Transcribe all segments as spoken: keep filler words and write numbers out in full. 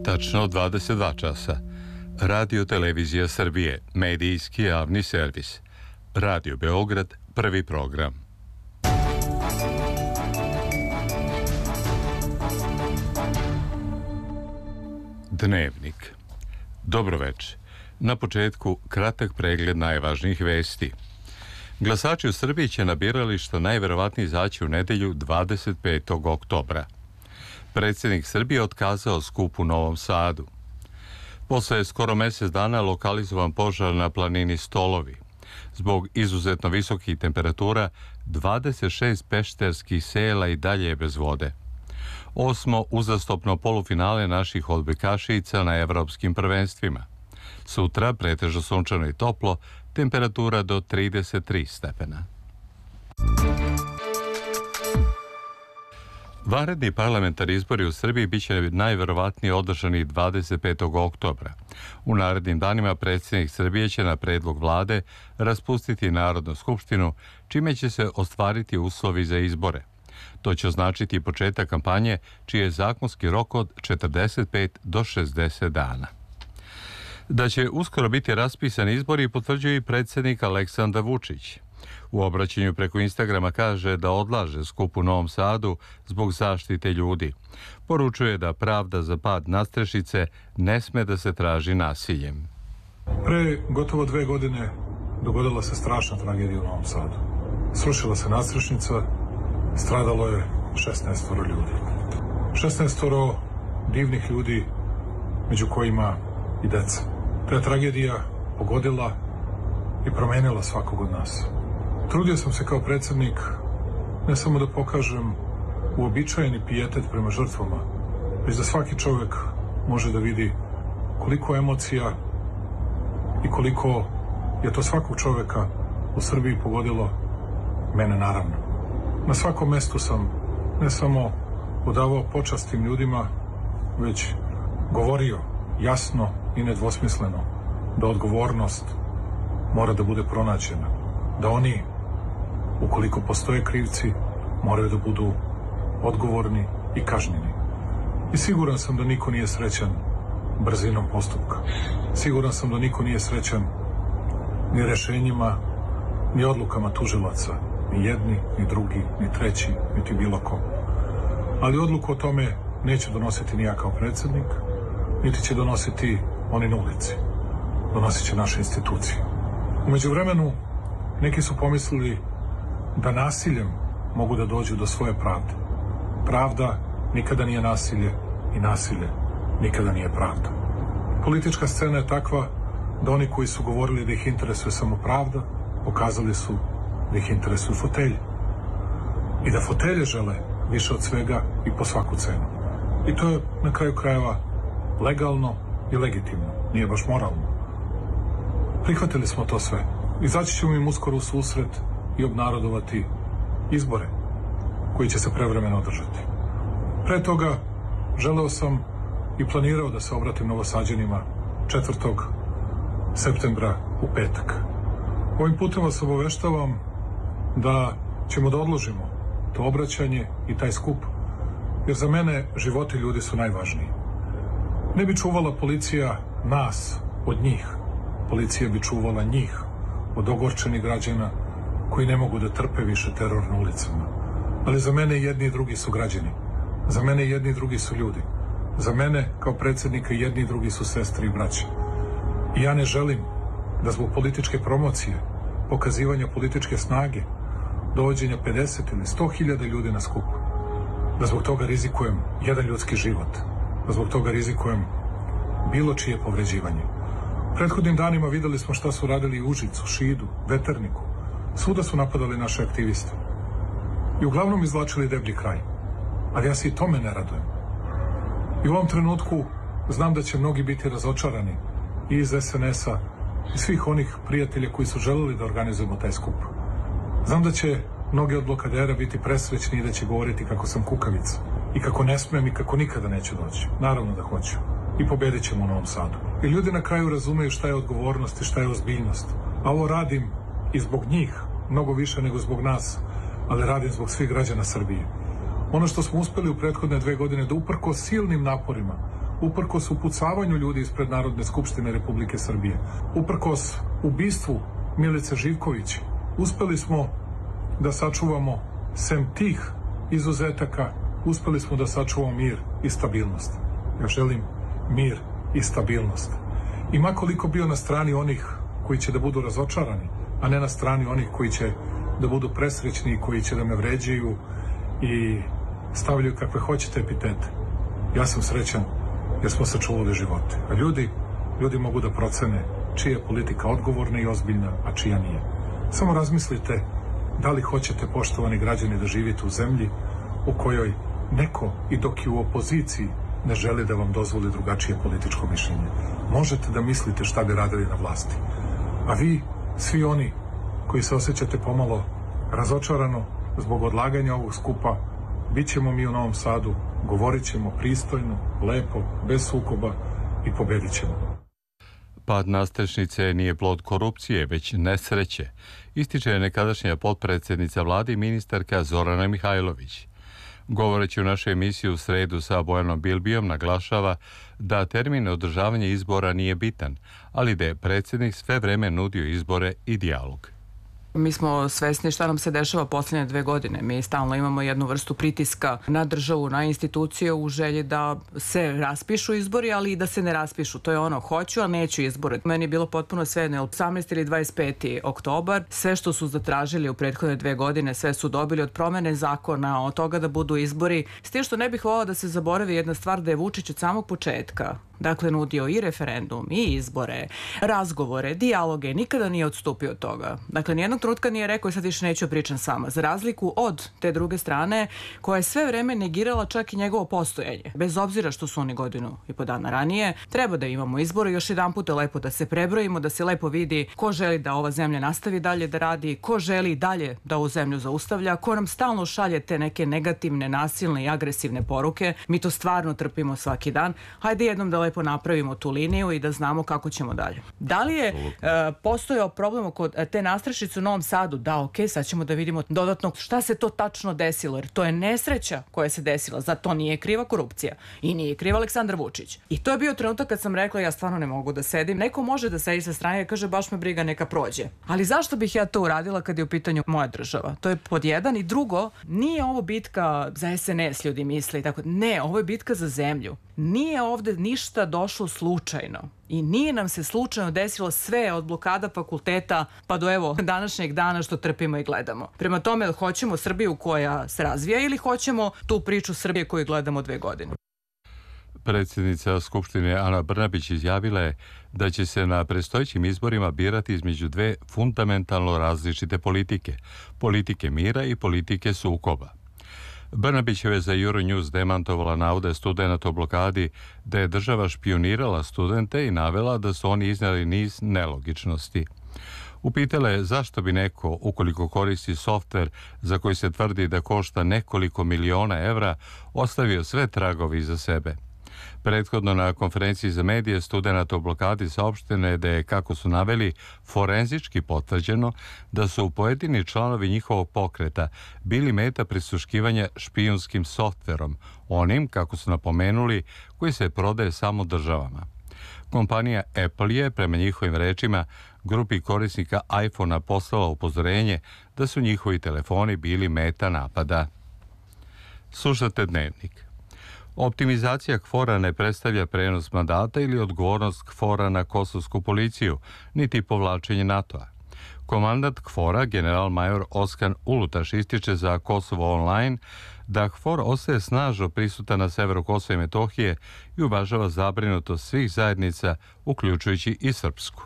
Tačno dvadeset dva časa. Radio Televizija Srbije, medijski javni servis. Radio Beograd, prvi program. Dnevnik. Dobroveče. Na početku kratak pregled najvažnijih vesti. Glasači u Srbiji će na birališta najverovatnije izaći u nedelju dvadeset petog oktobra. Predsjednik Srbije otkazao skup u Novom Sadu. Posle skoro mjesec dana lokalizovan požar na planini Stolovi. Zbog izuzetno visokih temperatura, dvadeset šest pešterskih sela i dalje je bez vode. Osmo uzastopno polufinale naših odbojkašica na evropskim prvenstvima. Sutra pretežno sunčano i toplo, temperatura do trideset tri stepena. Vanredni parlamentarni izbori u Srbiji bit će najverovatnije održani dvadeset petog oktobra. U narednim danima predsjednik Srbije će na predlog vlade raspustiti Narodnu skupštinu, čime će se ostvariti uslovi za izbore. To će označiti početak kampanje, čiji je zakonski rok od četrdeset pet do šezdeset dana. Da će uskoro biti raspisani izbori potvrđuje i predsjednik Aleksandar Vučić. U obraćanju preko Instagrama kaže da odlaže skup u Novom Sadu zbog zaštite ljudi. Poručuje da pravda za pad nadstrešice ne sme da se traži nasiljem. Pre gotovo dve godine dogodila se strašna tragedija u Novom Sadu. Srušila se nadstrešnica, stradalo je šesnaestoro ljudi. šesnaestoro divnih ljudi, među kojima i deca. Ta je tragedija pogodila i promenila svakog od nas. Trudio sam se kao predsjednik ne samo da pokažem uobičajeni pijetet prema žrtvama, već da svaki čovjek može da vidi koliko emocija i koliko je to svakog čovjeka u Srbiji pogodilo, mene naravno. Na svakom mestu sam ne samo odavao počast tim ljudima, već govorio jasno i nedvosmisleno da odgovornost mora da bude pronađena, da oni, ukoliko postoje krivci, moraju da budu odgovorni i kažnjeni. I siguran sam da niko nije srećan brzinom postupka. Siguran sam da niko nije srećan ni rešenjima, ni odlukama tužilaca, ni jedni, ni drugi, ni treći, niti bilo ko. Ali odluku o tome neće donositi ni ja kao predsjednik, niti će donositi oni na ulici. Donosit će naše institucije. U međuvremenu, neki su pomislili da nasiljem mogu da dođu do svoje pravde. Pravda nikada nije nasilje i nasilje nikada nije pravda. Politička scena je takva da oni koji su govorili da ih interesuje samo pravda, pokazali su da ih interesuju fotelje. I da fotelje žele više od svega i po svaku cenu. I to je na kraju krajeva legalno i legitimno. Nije baš moralno. Prihvatili smo to sve. Izaći ćemo im uskoro u susret i obnarodovati izbore koji će se prevremeno održati. Pre toga želeo sam i planirao da se obratim Novosađanima četvrtog septembra u petak. Ovim putem vas obaveštavam da ćemo da odložimo to obraćanje i taj skup, jer za mene životi ljudi su najvažniji. Ne bi čuvala policija nas od njih. Policija bi čuvala njih od ogorčenih građana koji ne mogu da trpe više teror na ulicama. Ali za mene jedni i drugi su građani. Za mene jedni i drugi su ljudi. Za mene, kao predsjednika, jedni i drugi su sestre i braće. I ja ne želim da zbog političke promocije, pokazivanja političke snage, dovođenja pedeset ili sto hiljada ljudi na skup, da zbog toga rizikujem jedan ljudski život, da zbog toga rizikujem bilo čije povređivanje. Prethodnim danima videli smo šta su radili u Užicu, Šidu, Veterniku. Svuda su napadali naše aktiviste. I uglavnom izvlačili deblji kraj. Ali ja se i tome ne radujem. I u ovom trenutku znam da će mnogi biti razočarani i iz es en es a i svih onih prijatelja koji su želeli da organizujemo taj skup. Znam da će mnogi od blokadera biti presrećni i da će govoriti kako sam kukavica i kako ne smem i kako nikada neću doći. Naravno da hoću. I pobedit ćemo u Novom Sadu. I ljudi na kraju razumeju šta je odgovornost i šta je ozbiljnost. A ovo radim i zbog njih, mnogo više nego zbog nas, ali radim zbog svih građana Srbije. Ono što smo uspeli u prethodne dve godine da uprko silnim naporima, uprkos upucavanju ljudi ispred Narodne skupštine Republike Srbije, uprkos ubistvu Milice Živković, uspeli smo da sačuvamo, sem tih izuzetaka, uspeli smo da sačuvamo mir i stabilnost. Ja želim mir i stabilnost. I makoliko bio na strani onih koji će da budu razočarani, a ne na strani onih koji će da budu presrećni i koji će da me vređaju i stavljaju kakve hoćete epitete. Ja sam srećan jer smo sačuvali živote. A ljudi, ljudi mogu da procene čija je politika odgovorna i ozbiljna, a čija nije. Samo razmislite da li hoćete, poštovani građani, da živite u zemlji u kojoj neko, i dok je u opoziciji, ne želi da vam dozvoli drugačije političko mišljenje. Možete da mislite šta bi radili na vlasti. A vi, svi oni koji se osjećate pomalo razočarano zbog odlaganja ovog skupa, bit ćemo mi u Novom Sadu, govorit ćemo pristojno, lepo, bez sukoba i pobedit ćemo. Pad nastrešnice nije plod korupcije, već nesreće, ističe nekadašnja potpredsjednica vlade i ministarka Zorana Mihajlović. Govoreći u našoj emisiji u sredu sa Bojanom Bilbijom, naglašava da termin održavanja izbora nije bitan, ali da je predsjednik sve vreme nudio izbore i dijalog. Mi smo svesni šta nam se dešava posljednje dve godine. Mi stalno imamo jednu vrstu pritiska na državu, na institucije u želji da se raspišu izbori, ali i da se ne raspišu. To je ono, hoću, a neću izbore. Meni je bilo potpuno svejedno, osamnaesti ili dvadeset peti oktobar, sve što su zatražili u prethodne dve godine, sve su dobili od promene zakona, od toga da budu izbori. S tim što ne bih voljela da se zaboravi jedna stvar, da je Vučić od samog početka, dakle, nudio i referendum, i izbore, razgovore, dijaloge, nikada nije odstupio od toga. Dakle, nijednog trenutka nije rekao i sad više neću pričam sama. Za razliku od te druge strane, koja je sve vreme negirala čak i njegovo postojanje. Bez obzira što su oni godinu i po dana ranije, treba da imamo izbore, još jedan puta lepo da se prebrojimo, da se lepo vidi ko želi da ova zemlja nastavi dalje da radi, ko želi dalje da ovu zemlju zaustavlja, ko nam stalno šalje te neke negativne, nasilne i agresivne poruke. Mi to stvarno trpimo svaki dan. Hajde jednom da lepo napravimo tu liniju i da znamo kako ćemo dalje. Da li je uh, postojao problem kod te nastrešnice u Novom Sadu? Da, ok, sad ćemo da vidimo dodatno šta se to tačno desilo, jer to je nesreća koja se desila, za to nije kriva korupcija i nije kriva Aleksandar Vučić. I to je bio trenutak kad sam rekla ja stvarno ne mogu da sedim. Neko može da sedi sa strane i kaže baš me briga, neka prođe. Ali zašto bih ja to uradila kad je u pitanju moja država? To je pod jedan. I drugo, nije ovo bitka za es en es, ljudi misle i tako. Ne, ovo je bitka za zemlju. Nije ovde ništa došlo slučajno i nije nam se slučajno desilo sve od blokada fakulteta pa do evo današnjeg dana što trpimo i gledamo. Prema tome, hoćemo Srbiju koja se razvija ili hoćemo tu priču Srbije koju gledamo dve godine? Predsjednica Skupštine Ana Brnabić izjavila je da će se na predstojećim izborima birati između dve fundamentalno različite politike, politike mira i politike sukoba. Brnabićeva je za Euronews demantovala navode studenata o blokadi da je država špionirala studente i navela da su oni iznijeli niz nelogičnosti. Upitala je zašto bi neko, ukoliko koristi softver za koji se tvrdi da košta nekoliko miliona evra, ostavio sve tragovi iza sebe. Prethodno na konferenciji za medije studenata o blokadi saopšteno je da je, kako su naveli, forenzički potvrđeno da su pojedini članovi njihovog pokreta bili meta prisluškivanja špijunskim softverom, onim, kako su napomenuli, koji se prodaje samo državama. Kompanija Apple je, prema njihovim rečima, grupi korisnika iPhone-a poslala upozorenje da su njihovi telefoni bili meta napada. Slušate Dnevnik. Optimizacija KFOR-a ne predstavlja prenos mandata ili odgovornost KFOR-a na kosovsku policiju, niti povlačenje NATO-a. Komandant KFOR-a, general-major Oskar Ulutaš, ističe za Kosovo online da KFOR ostaje snažno prisutan na severu Kosova i Metohije i uvažava zabrinutost svih zajednica, uključujući i srpsku.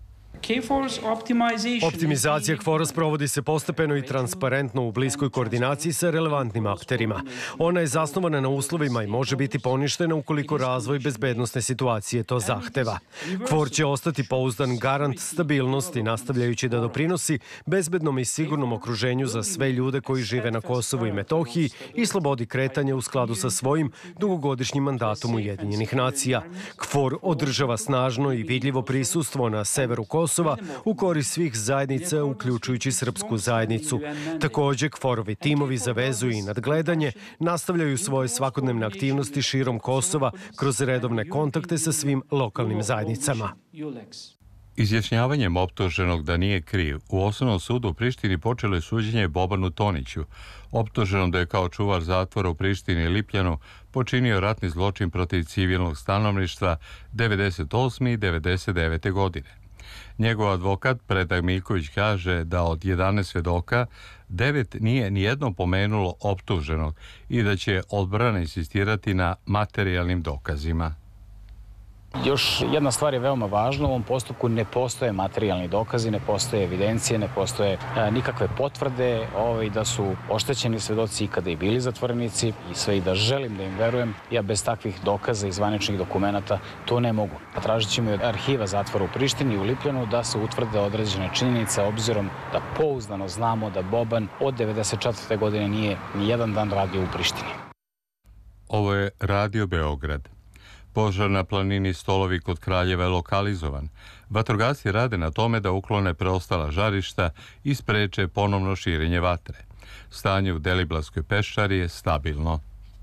Optimizacija KFOR-a sprovodi se postepeno i transparentno u bliskoj koordinaciji sa relevantnim akterima. Ona je zasnovana na uslovima i može biti poništena ukoliko razvoj bezbednosne situacije to zahteva. KFOR će ostati pouzdan garant stabilnosti, nastavljajući da doprinosi bezbednom i sigurnom okruženju za sve ljude koji žive na Kosovu i Metohiji i slobodi kretanja u skladu sa svojim dugogodišnjim mandatom Ujedinjenih nacija. KFOR održava snažno i vidljivo prisustvo na severu Kosova Kosova u korist svih zajednica, uključujući srpsku zajednicu. Također, KFOR-ovi timovi za vezu i nadgledanje nastavljaju svoje svakodnevne aktivnosti širom Kosova kroz redovne kontakte sa svim lokalnim zajednicama. Izjašnjavanjem optuženog da nije kriv, u Osnovnom sudu u Prištini počelo je suđenje Bobanu Toniću, optuženom da je kao čuvar zatvora u Prištini i Lipljanu počinio ratni zločin protiv civilnog stanovništva devedeset osme i devedeset devete godine. Njegov advokat Predrag Miljković kaže da od jedanaest svedoka devet nije nijedno pomenulo optuženog i da će odbrana insistirati na materijalnim dokazima. Još jedna stvar je veoma važna, u ovom postupku ne postoje materijalni dokazi, ne postoje evidencije, ne postoje e, nikakve potvrde ovaj, da su oštećeni svedoci ikada i bili zatvorenici i sve i da želim da im verujem, ja bez takvih dokaza i zvaničnih dokumenata to ne mogu. Tražit ćemo od arhiva zatvora u Prištini i u Lipljanu da se utvrde određene činjenice, obzirom da pouzdano znamo da Boban od devedeset četvrte godine nije ni jedan dan radio u Prištini. Ovo je Radio Beograd. Požar na planini Stolovi kod Kraljeva je lokalizovan. Vatrogasci rade na tome da uklone preostala žarišta i spreče ponovno širenje vatre. Stanje u Deliblatskoj peščari je stabilno.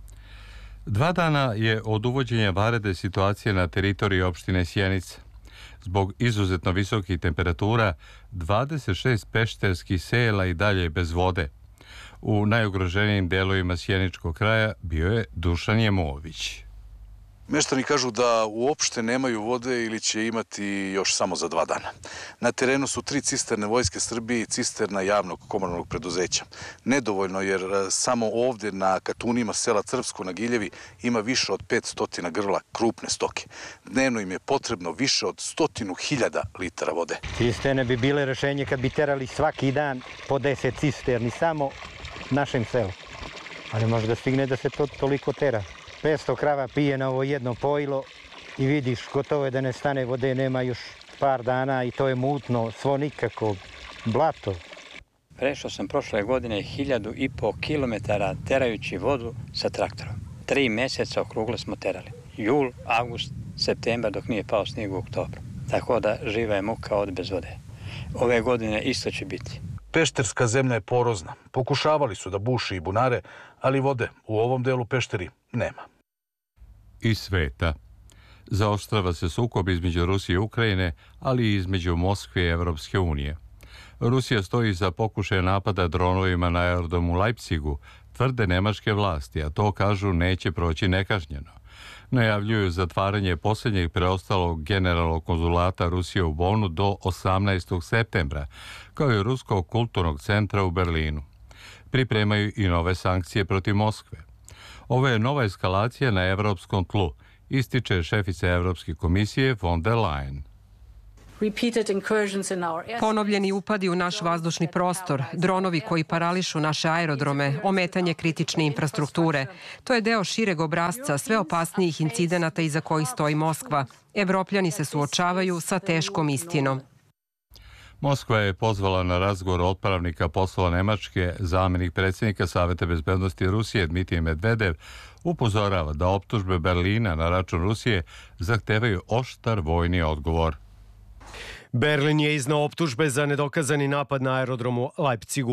Dva dana je od uvođenja vanredne situacije na teritoriji opštine Sjenica. Zbog izuzetno visokih temperatura, dvadeset šest pešterskih sela i dalje bez vode. U najugroženijim delovima sjeničkog kraja bio je Dušan Jemović. Meštani kažu da uopšte nemaju vode ili će imati još samo za dva dana. Na terenu su tri cisterne Vojske Srbije i cisterna javnog komunalnog preduzeća. Nedovoljno jer samo ovdje na katunima sela Crvsko na Giljevi ima više od petsto grla krupne stoke. Dnevno im je potrebno više od stotinu hiljada litara vode. Cisterne bi bile rešenje kad bi terali svaki dan po deset cisterni samo našem selu. Ali može da stigne da se to toliko tera. petsto krava pije na ovo jedno pojilo i vidiš, gotovo je da ne stane vode, nema još par dana i to je mutno, svo nikako, blato. Prešao sam prošle godine hiljadu i po kilometara terajući vodu sa traktorom. Tri mjeseca okruglo smo terali. Jul, avgust, septembar dok nije pao snijeg u oktobru. Tako da živa je muka od bez vode. Ove godine isto će biti. Pešterska zemlja je porozna. Pokušavali su da buše i bunare, ali vode u ovom delu Pešteri nema. Iz sveta. Zaoštrava se sukob između Rusije i Ukrajine, ali i između Moskve i Evropske unije. Rusija stoji za pokušaje napada dronovima na aerodromu u Leipzigu, tvrde nemačke vlasti, a to, kažu, neće proći nekažnjeno. Najavljuju zatvaranje posljednjeg preostalog generalnog konzulata Rusije u Bonu do osamnaestog septembra, kao i Ruskog kulturnog centra u Berlinu. Pripremaju i nove sankcije protiv Moskve. Ovo je nova eskalacija na evropskom tlu, ističe šefica Evropske komisije von der Leyen. Ponovljeni upadi u naš vazdušni prostor, dronovi koji parališu naše aerodrome, ometanje kritične infrastrukture. To je deo šireg obrasca sve opasnijih incidenata iza kojih stoji Moskva. Evropljani se suočavaju sa teškom istinom. Moskva je pozvala na razgovor otpravnika poslova Nemačke, zamenik predsjednika Saveta bezbednosti Rusije Dmitrij Medvedev upozorava da optužbe Berlina na račun Rusije zahtevaju oštar vojni odgovor. Berlin je iznao optužbe za nedokazani napad na aerodromu Leipzigu.